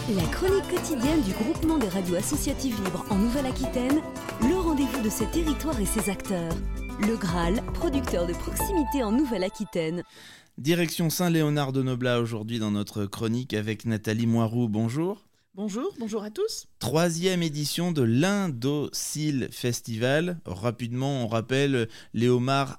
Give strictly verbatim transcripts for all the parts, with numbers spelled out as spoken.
La chronique quotidienne du groupement des radios associatives libres en Nouvelle-Aquitaine, le rendez-vous de ses territoires et ses acteurs. Le Graal, producteur de proximité en Nouvelle-Aquitaine. Direction Saint-Léonard-de-Noblat aujourd'hui dans notre chronique avec Nathalie Moiroux. Bonjour. Bonjour, bonjour à tous. Troisième édition de l'Indocile Festival. Rapidement, on rappelle les homards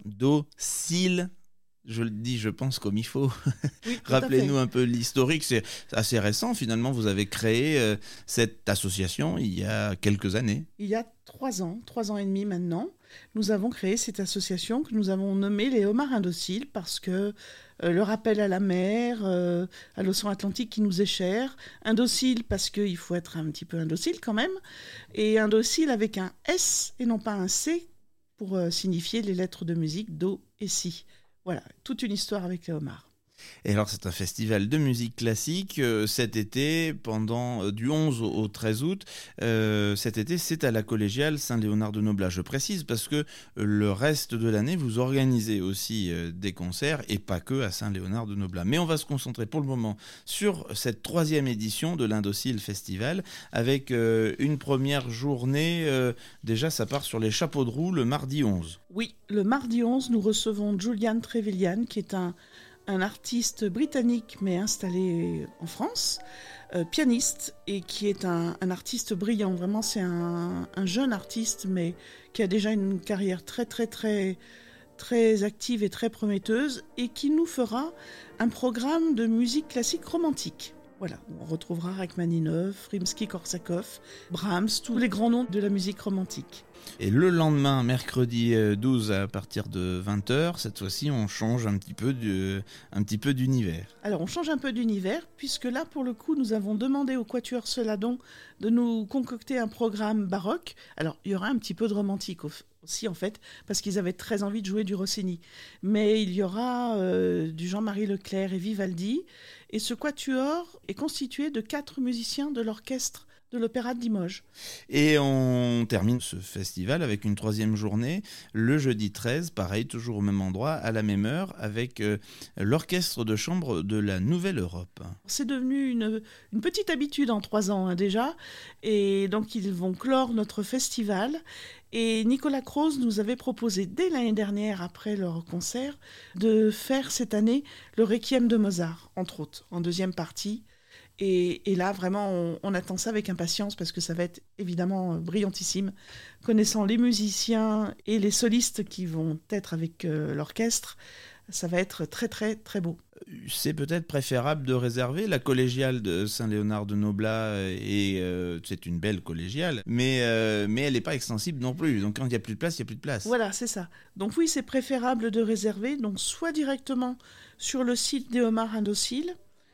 indociles. Je le dis, je pense, comme il faut. Oui, Rappelez-nous un peu l'historique. C'est assez récent, finalement. Vous avez créé euh, cette association il y a quelques années. Il y a trois ans, trois ans et demi maintenant, nous avons créé cette association que nous avons nommée les homards indociles parce que euh, le rappel à la mer, euh, à l'océan Atlantique qui nous est cher. Indocile parce qu'il faut être un petit peu indocile quand même. Et indocile avec un S et non pas un C pour euh, signifier les lettres de musique Do et Si. Voilà, toute une histoire avec les homards. Et alors, c'est un festival de musique classique euh, cet été, pendant euh, du onze au treize août. Euh, cet été, c'est à la collégiale Saint-Léonard-de-Noblat. Je précise parce que euh, le reste de l'année, vous organisez aussi euh, des concerts et pas que à Saint-Léonard-de-Noblat. Mais on va se concentrer pour le moment sur cette troisième édition de l'Indocile Festival avec euh, une première journée. Euh, déjà, ça part sur les chapeaux de roue le mardi onze. Oui, le mardi onze, nous recevons Julian Trevelyan, qui est un un artiste britannique mais installé en France, euh, pianiste et qui est un, un artiste brillant. Vraiment, c'est un, un jeune artiste mais qui a déjà une carrière très très très très active et très prometteuse et qui nous fera un programme de musique classique romantique. Voilà, on retrouvera Rachmaninov, Rimsky-Korsakov, Brahms, tous les grands noms de la musique romantique. Et le lendemain, mercredi douze, à partir de vingt heures, cette fois-ci, on change un petit peu, de, un petit peu d'univers. Alors, on change un peu d'univers, puisque là, pour le coup, nous avons demandé au Quatuor Celadon de nous concocter un programme baroque. Alors, il y aura un petit peu de romantique aussi, en fait, parce qu'ils avaient très envie de jouer du Rossini. Mais il y aura euh, du Jean-Marie Leclerc et Vivaldi. Et ce quatuor est constitué de quatre musiciens de l'orchestre de l'Opéra de Limoges. Et on termine ce festival avec une troisième journée, le jeudi treize, pareil, toujours au même endroit, à la même heure, avec euh, l'orchestre de chambre de la Nouvelle-Europe. C'est devenu une, une petite habitude en trois ans hein, déjà, et donc ils vont clore notre festival. Et Nicolas Croze nous avait proposé dès l'année dernière, après leur concert, de faire cette année le Requiem de Mozart, entre autres, en deuxième partie. Et, et là, vraiment, on, on attend ça avec impatience parce que ça va être évidemment brillantissime. Connaissant les musiciens et les solistes qui vont être avec euh, l'orchestre, ça va être très, très, très beau. C'est peut-être préférable de réserver la collégiale de Saint-Léonard-de-Noblat et euh, c'est une belle collégiale, mais, euh, mais elle n'est pas extensible non plus. Donc quand il n'y a plus de place, il n'y a plus de place. Voilà, c'est ça. Donc oui, c'est préférable de réserver, donc soit directement sur le site des homards indociles,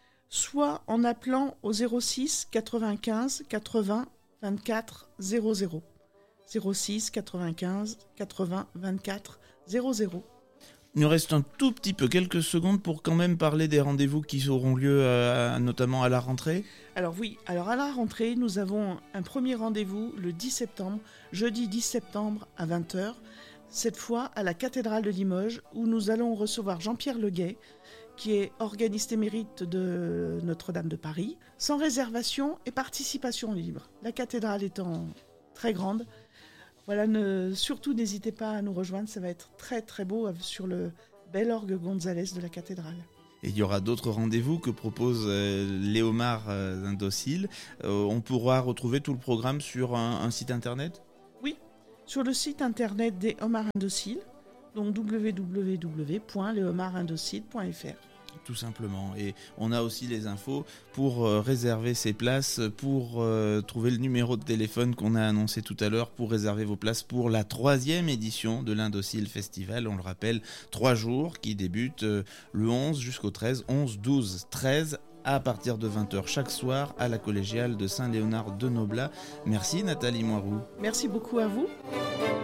soit en appelant au zéro six quatre-vingt-quinze quatre-vingts vingt-quatre zéro zéro. zéro six quatre-vingt-quinze quatre-vingts vingt-quatre zéro zéro. Il nous reste un tout petit peu, quelques secondes pour quand même parler des rendez-vous qui auront lieu euh, notamment à la rentrée. Alors oui, alors à la rentrée, nous avons un premier rendez-vous le dix septembre, jeudi dix septembre à vingt heures, cette fois à la cathédrale de Limoges, où nous allons recevoir Jean-Pierre Leguet, qui est organiste émérite de Notre-Dame de Paris, sans réservation et participation libre. La cathédrale étant très grande, voilà, ne, surtout n'hésitez pas à nous rejoindre, ça va être très très beau sur le bel orgue Gonzalez de la cathédrale. Et il y aura d'autres rendez-vous que propose euh, les homards euh, indociles. Euh, on pourra retrouver tout le programme sur un, un site internet ? Oui, sur le site internet des homards indociles, donc w w w point les homards indociles point f r. Tout simplement. Et on a aussi les infos pour euh, réserver ses places, pour euh, trouver le numéro de téléphone qu'on a annoncé tout à l'heure pour réserver vos places pour la troisième édition de l'Indocile Festival. On le rappelle, trois jours qui débutent euh, le onze jusqu'au treize, onze, douze, treize à partir de vingt heures chaque soir à la collégiale de Saint-Léonard-de-Noblat. Merci Nathalie Moiroux. Merci beaucoup à vous.